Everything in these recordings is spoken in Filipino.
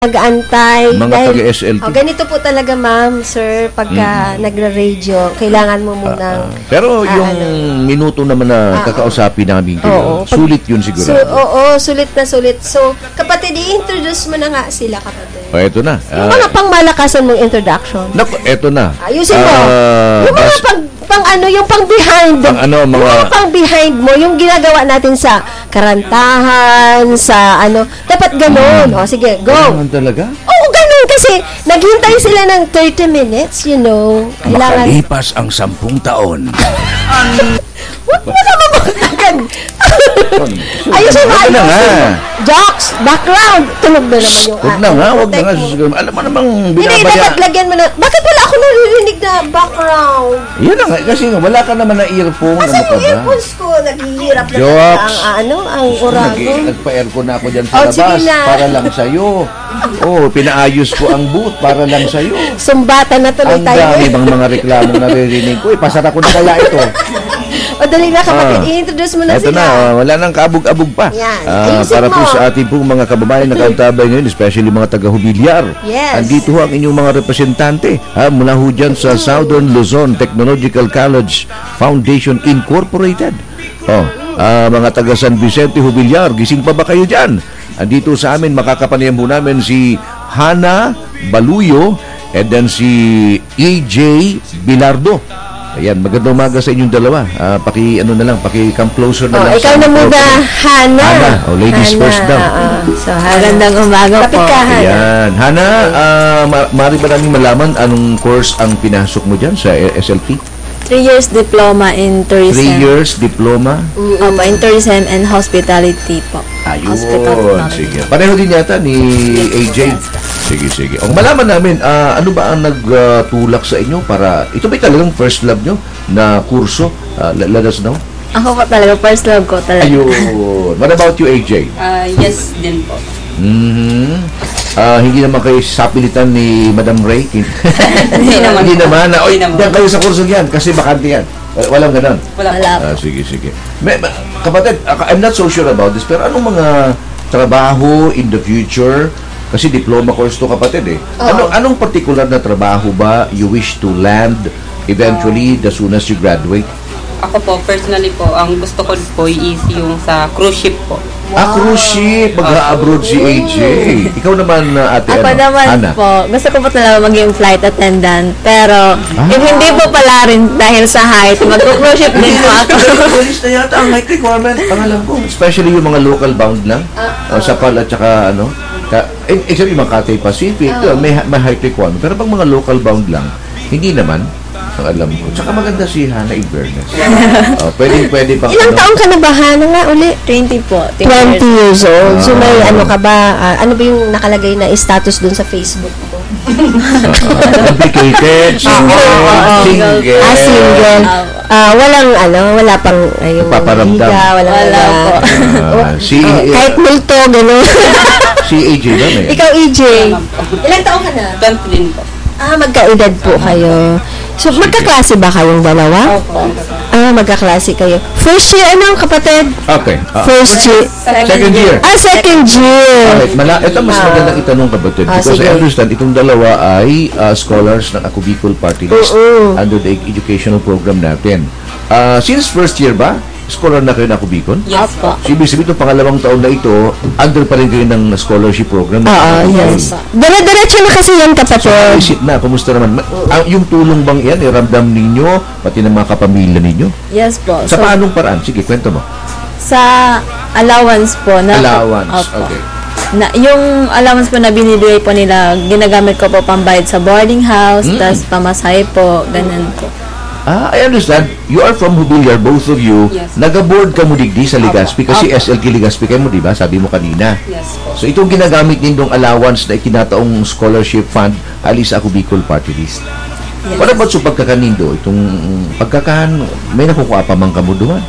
nag-aantay. Mga taga-SLT. Ganito po talaga, ma'am, sir, pagka nagra-radio, kailangan mo munang... Pero yung minuto naman na kakausapin namin kayo, sulit yun siguro. Sulit na sulit. So, kapatid, i-introduce mo na nga sila, kapatid. Ito na. Yung mga pangmalakasan mong introduction. Naku, ito na. Ayusin mo. Yung mga yung pang behind. Mga pang behind mo, yung ginagawa natin sa karantahan, sa dapat ganun. O, sige, go. Ganun talaga? Oo, ganun kasi naghintay sila ng 30 minutes, Kailangan... Makalipas ang 10 taon. Huwag mo naman magtagan. Ayusin mo. Jokes, background. Tunog na naman yung... Huwag na nga. Alam mo namang binabaya. Hindi, dapat lagyan mo na... Bakit wala ako naririnig na background? Yan na nga. Kasi wala ka naman na earphone. Asan yung earphones ko? Naghihirap na Jokes. ang orago. Nagpa-aircon na ako dyan sa labas. Para lang sa'yo. Pinaayos ko ang booth para lang sa'yo. Sumbatan na tuloy tayo. Ang dami bang mga reklamong naririnig ko. Pasara ko na kaya ito. O dali na kapatid, i-introduce mo na ito sila. Ito na, wala nang kabog-abog pa. Para po sa ating pong mga kababayan na kauntabay ngayon, especially mga taga-Hubilyar. Yes. Andito ho ang inyong mga representante. Mula ho dyan sa Southern Luzon Technological College Foundation Incorporated. Mga taga San Vicente Hubilyar, gising pa ba kayo dyan? Andito sa amin, makakapanayam po namin si Hana Baluyo and then si EJ Bilardo. Ayan, magandang umaga sa inyong dalawa. Paki-come closer na lang. Ikaw na muna, Hana. Ladies first daw. So, magandang umaga po. Ayan. Hana, maaari ba namin malaman anong course ang pinasok mo dyan sa SLT? 3 years diploma in tourism. 3 years diploma? Opo, in tourism and hospitality po. Ayun. Sige. Pareho din yata ni AJ. Sige. Malaman namin, ano ba ang nagtulak sa inyo para, ito ba talagang first love nyo na kurso? Let us know. Ako po talaga, first love ko talaga. Ayun. What about you, AJ? Yes din po. Hindi naman kayo sapilitan ni Madam Ray? Hindi naman. Diyan kayo sa kurso yan kasi bakante yan. Walang ganun? Wala. Sige. Kapatid, I'm not so sure about this, pero anong mga trabaho in the future? Kasi diploma course to, kapatid eh. Anong particular na trabaho ba you wish to land eventually as soon as you graduate? Ako po, personally po, ang gusto ko po is yung sa cruise ship po. Cruise ship. Mag-abroad si AJ. Ikaw naman, ate, Ako naman Hana? po, gusto ko po talaga maging flight attendant. Pero, if hindi po pala rin dahil sa height, mag-cruise ship din po ako. Police na yata ang height requirement. Pangalan ko. Especially yung mga local bound lang. Sa PAL at saka actually, yung mga Cathay Pacific, may height requirement. Pero pag mga local bound lang, hindi naman. Ang alam ko. Tsaka maganda si Hana in fairness. Pwede pang... Ilang taong ka na ba, Hana nga uli? 20 po. 20 years old. So may ka ba? Ano ba yung nakalagay na status dun sa Facebook mo? Complicated. Single. Single. Wala pang yung paparamdam. Wala po. Kahit multo, gano'n. Si AJ ba? Ikaw, AJ. Ilang taong ka na? 20 din po. Magkaedad po kayo. So, magkaklase ba kayong dalawa? Opo. Magkaklase kayo. First year, kapatid? Okay. First year. Second year. Second year. Okay. Ito mas magandang itanong, kapatid. Because I understand, itong dalawa ay scholars ng Ako Bicol Party List under the educational program natin. Since first year ba? Scholar na kayo na Ako Bicol? Yes po. So, ibig sabihin, itong pangalawang taon na ito, under pa rin kayo ng scholarship program. Yes. Dire-diretso na kasi yan, kapatid. So, isip na, kumusta naman? Yung tulong bang yan, ramdam ninyo, pati ng mga kapamilya ninyo? Yes po. Sa paanong paraan? Sige, kwento mo. Sa allowance po. Allowance, Opo. okay. Yung allowance po na binibigay po nila, ginagamit ko po pambayad sa boarding house, tas pamasahe po, ganun po. I understand. You are from Hubilyar, both of you. Yes. Nag-board ka mo digdi sa Legazpi kasi SLK Legazpi kayo mo, di ba? Sabi mo kanina. Yes po. So, itong ginagamit nindong allowance na itinataong scholarship fund, alis Ako Bicol Party List. Yes. What about sa pagkakanindo? Itong pagkakan, may nakukuha pa mang kamuduhan?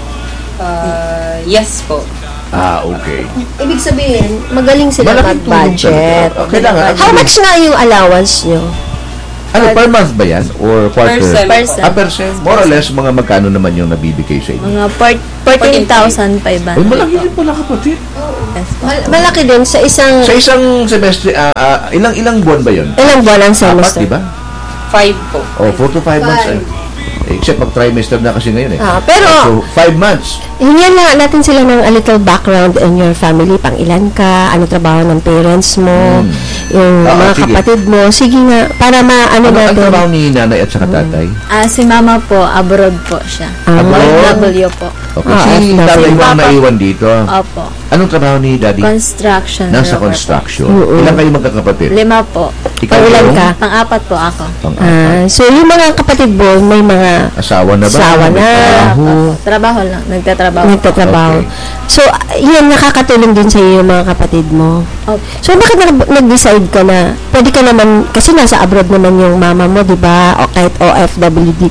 Yes po. Okay. Ibig sabihin, magaling sila Malaking tulong mag-budget. talaga. Kailangan. How much na yung allowance nyo? Per month ba yan? Or quarter? Per sem. Per sem. More or less, mga magkano naman yung nabibigay sa inyo? Mga 48,500. Malaki din pala, kapatid. Yes po. Malaki din sa isang... Sa isang semestre, ilang buwan ba yun? Ilang buwan ang semester? 4, di ba? 5 po. 4 to 5 months. Except pag trimester na kasi ngayon Pero, so, 5 months. hingyan nga natin sila ng a little background in your family. Pang ilan ka? Ano trabaho ng parents mo? Yung mga sige. kapatid mo? Sige nga, para maano Ang natin. trabaho ni nanay at saka tatay? Si mama po, abroad po siya. Abroad? W po. Okay. Si FW. tatay mo ang naiwan dito. Opo. Anong trabaho ni daddy? Construction. Nasa worker construction. Oo. Ilan kayo magkakapatid? Po. 5 po. Ikaw Ilan yung ka? Pang-apat po ako. pang-apat. So, yung mga kapatid mo, may mga Asawa na ba? Asawa na. May trabaho? Trabaho lang. Nagtatrabaho. nagtatrabaho. Okay. So, yan, nakakatulong din sa iyo yung mga kapatid mo. Opo. So, bakit nag-decide ka na, pwede ka naman, kasi nasa abroad naman yung mama mo, di ba? O kahit OFW,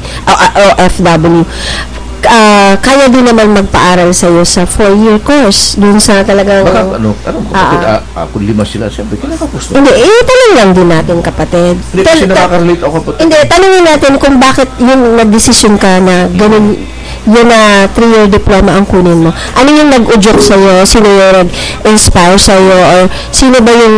kaya din naman magpaaral sa iyo sa 4-year course. Dun sa talagang... Baka kapatid, kung 5 sila, siyempre, kinakapos na. Hindi, tanong lang din natin, kapatid. Hindi kasi nakaka-relate ako kapatid. Hindi, tanongin natin kung bakit yung nag-decision ka na ganun, yun na 3-year diploma ang kunin mo. Ano yung nag-udyok sa'yo? Sino yung nag-inspire sa'yo? Or sino ba yung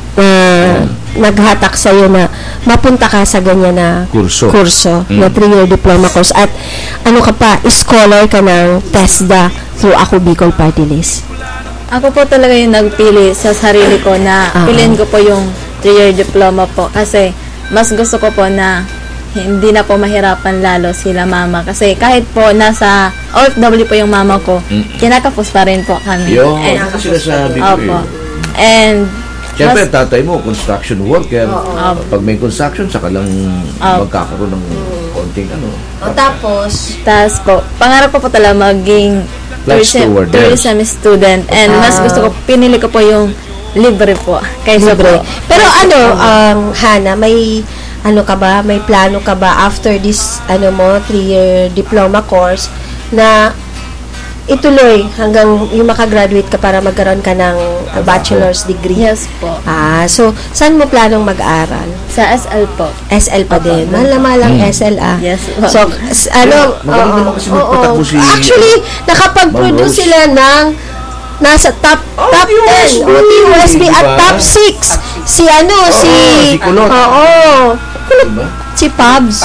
naghatak sa'yo na mapunta ka sa ganyan na Kurso. na 3-year diploma course? At ano ka pa, scholar ka ng TESDA through Ako Bicol Party List? Ako po talaga yung nagpili sa sarili ko na piliin ko po yung 3-year diploma po. Kasi mas gusto ko po na hindi na po mahirapan lalo sila mama. Kasi kahit po nasa OFW po yung mama ko, kinakapos pa rin po kami. Yung sinasabi ko Opo. And siyempre, tatay mo, construction worker. Pag may construction, saka lang magkakaroon ng konting Tapos po, pangarap ko po talaga maging tourism student. And mas gusto ko, pinili ko po yung libre po. Kaysa po. Pero Hana, may ka ba, may plano ka ba after this 3-year diploma course na ituloy hanggang yung makagraduate ka para magkaroon ka ng bachelor's degree? Yes po. So saan mo planong mag-aral? Sa SL po. SL pa din. Mahal SL Yes po. So magaling naman kasi magpatakbo si actually, nakapag-produce Rose. sila ng nasa top 10 USB at top 6 si Kulot. Kulot Diba? si Pabs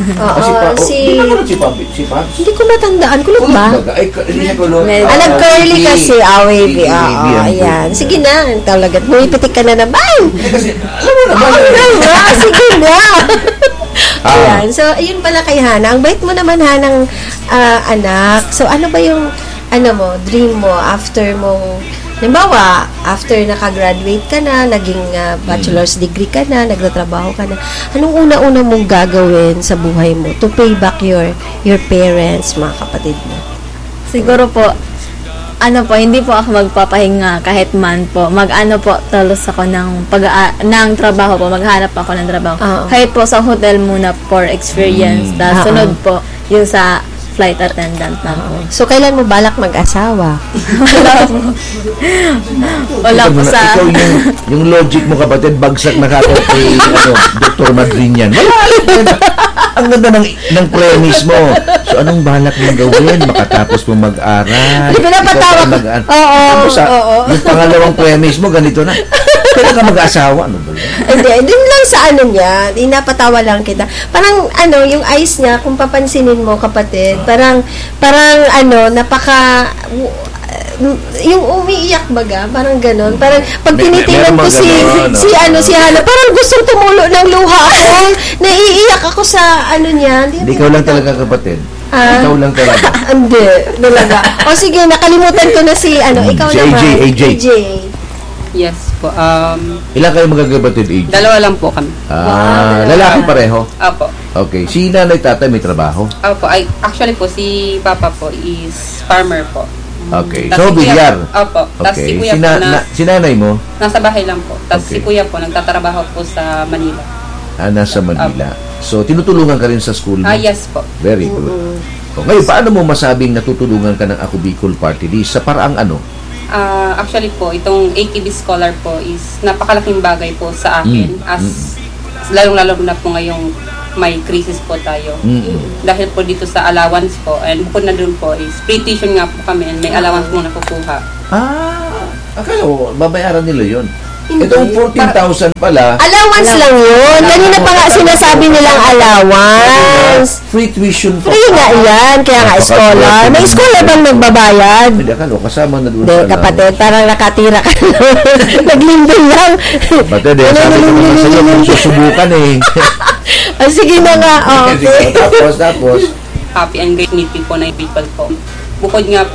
Si Pabs. hindi ko matandaan. Kulot ba? Ay, hindi siya kulot. Curly kasi wavy. Wavy. Ayan. Sige na. Talaga. Nuipitik ka na naman. Kasi, alam mo naman. Sige na. Ayan. So, ayun pala kay Hana. Ang bait mo naman, Hanang anak. So, ano ba yung dream mo after mong, halimbawa, after nakagraduate ka na, naging bachelor's degree ka na, nagtatrabaho ka na, anong una-una mong gagawin sa buhay mo to pay back your parents, mga kapatid mo? Siguro po, hindi po ako magpapahinga kahit man po. Talos ako ng trabaho po. Maghanap ako ng trabaho. Kahit po sa hotel muna for experience. Sunod po, yung sa flight attendant na po. So, kailan mo balak mag-asawa? Wala po sa... Ikaw yung logic mo, kapatid, bagsak na kagad kay Dr. Madrin yan. Ang ganda ng premise mo. So, anong balak mong gawin? Makatapos mo mag-aral. Pinapatawa ko. Yung pangalawang premise mo, ganito na. Kailan ka mag-asawa? Ano ba yun? Hindi, din lang sa niya, inapatawa lang kita. Parang, yung eyes niya, kung papansinin mo, kapatid, parang, napaka, yung umiiyak baga, parang ganon. Parang, pag tinitingnan ko si Hana, parang gustong tumulo ng luha ako. Naiiyak ako sa, niya. Hindi, ikaw lang talaga, kapatid. Ikaw lang talaga. Hindi, talaga. O sige, nakalimutan ko na si, ikaw si naman. AJ. Yes po. Ilan kayo magkakapatid, AJ? 2 lang po kami. Lalaki pareho? Opo. Okay. Si nanay, tatay may trabaho? Opo. Actually po, si Papa po is farmer po. Okay. Tas So, si Kuya- bilyar? Opo. Tapos Okay. si Kuya po Si nanay mo? nasa bahay lang po. Tapos Okay. si Kuya po, nagtatrabaho po sa Manila. Nasa Manila. So, tinutulungan ka rin sa school mo? Yes po. Very good. So, ngayon, paano mo masabing natutulungan ka ng Ako Bicol Party List? Sa paraang ano? Actually po, itong AKB Scholar po is napakalaking bagay po sa akin. Lalong-lalo na po ngayong may crisis po tayo. Dahil po dito sa allowance po, and bukod na dun po is free tuition nga po kami and may allowance po nakukuha. Akala ko, babayaran nila yun. Itong 14,000 pala. Allowance lang yun. Kanina pa nga sinasabi nilang allowance. Free tuition. Free nga yan. Kaya nga scholar. May scholar bang nagbabayad? Hindi, akala ko, kasama na doon Hindi, kapatid, parang nakatira ka lang. Naglimbing lang. Kapatid, sabi ko naman sa'yo kung susubukan Sige na nga, okay. Tapos. Happy and great meeting po na people po. Bukod nga po